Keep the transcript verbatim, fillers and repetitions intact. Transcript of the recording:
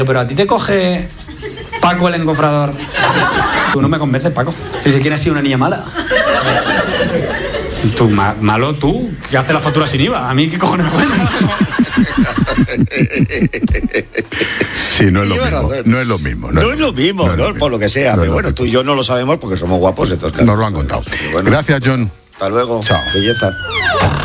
Pero a ti te coge Paco el encofrador. Tú no me convences, Paco. Dice, ¿quién ha sido una niña mala? Tú, ma- malo tú, que hace la factura sin I V A. A mí, ¿qué cojones me cuentas? Sí, no es lo Lleva mismo. razón. No es lo mismo. No es lo mismo, no es ¿no? lo mismo. Por lo que sea. No es Pero lo bueno, mismo. tú y yo no lo sabemos porque somos guapos. Entonces, claro. Nos lo han contado. Pero bueno, Gracias, John. hasta luego. Chao. Belleza.